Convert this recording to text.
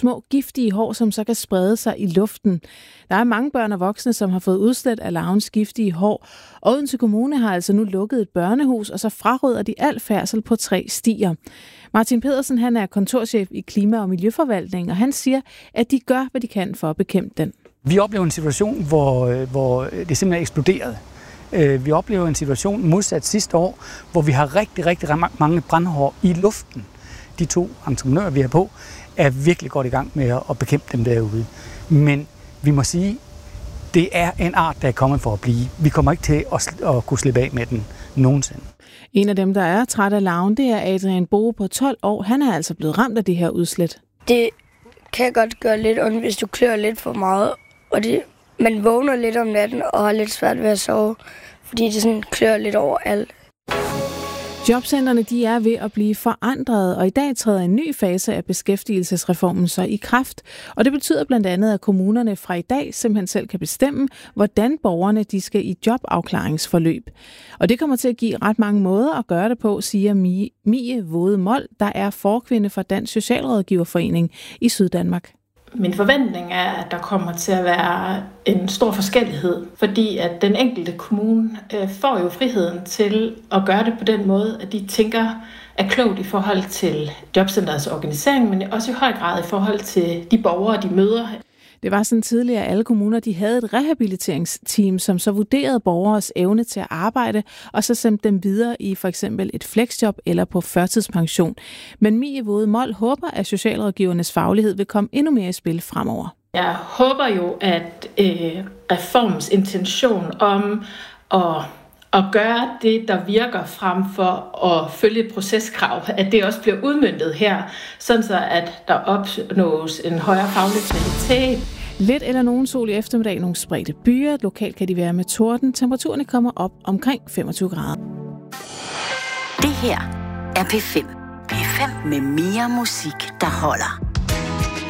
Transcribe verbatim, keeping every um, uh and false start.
små giftige hår, som så kan sprede sig i luften. Der er mange børn og voksne, som har fået udslæt af larvens giftige hår. Odense Kommune har altså nu lukket et børnehus, og så fraråder de al færdsel på tre stier. Martin Pedersen, han er kontorchef i Klima- og Miljøforvaltning, og han siger, at de gør, hvad de kan for at bekæmpe den. Vi oplever en situation, hvor, hvor det simpelthen er eksploderet. Vi oplever en situation modsat sidste år, hvor vi har rigtig, rigtig mange brandhår i luften. De to entreprenører, vi har på, er virkelig godt i gang med at bekæmpe dem derude. Men vi må sige, det er en art, der er kommet for at blive. Vi kommer ikke til at, at kunne slippe af med den nogensinde. En af dem, der er træt af larven, det er Adrian Boe på tolv år. Han er altså blevet ramt af det her udslæt. Det kan godt gøre lidt ondt, hvis du klør lidt for meget. Og det, man vågner lidt om natten og har lidt svært ved at sove, fordi det sådan klør lidt overalt. Jobcentrene de er ved at blive forandret, og i dag træder en ny fase af beskæftigelsesreformen så i kraft. Og det betyder blandt andet, at kommunerne fra i dag simpelthen selv kan bestemme, hvordan borgerne de skal i jobafklaringsforløb. Og det kommer til at give ret mange måder at gøre det på, siger Mie, Mie Våde Mold, der er forkvinde for Dansk Socialrådgiverforening i Syddanmark. Min forventning er, at der kommer til at være en stor forskellighed, fordi at den enkelte kommune øh, får jo friheden til at gøre det på den måde, at de tænker er klogt i forhold til jobcenterets organisering, men også i høj grad i forhold til de borgere, de møder. Det var sådan tidligere, at alle kommuner de havde et rehabiliteringsteam, som så vurderede borgeres evne til at arbejde, og så sendte dem videre i for eksempel et flexjob eller på førtidspension. Men Mie Våde Mold håber, at socialrådgivernes faglighed vil komme endnu mere i spil fremover. Jeg håber jo, at øh, reformens intention om at at gøre det, der virker frem for at følge et proceskrav, at det også bliver udmøntet her, sådan så at der opnås en højere faglig kvalitet. Lidt eller nogen sol i eftermiddag, nogle spredte byer. Lokalt kan de være med torden. Temperaturerne kommer op omkring femogtyve grader. Det her er P fem. P fem med mere musik, der holder.